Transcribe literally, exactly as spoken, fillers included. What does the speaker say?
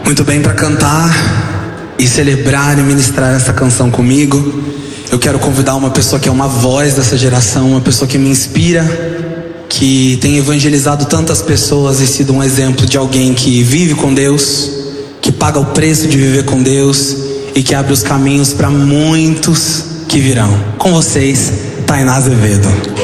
Muito bem, para cantar e celebrar e ministrar essa canção comigo, eu quero convidar uma pessoa que é uma voz dessa geração, uma pessoa que me inspira, que tem evangelizado tantas pessoas e sido um exemplo de alguém que vive com Deus, que paga o preço de viver com Deus e que abre os caminhos para muitos que virão. Com vocês, Tainá Azevedo.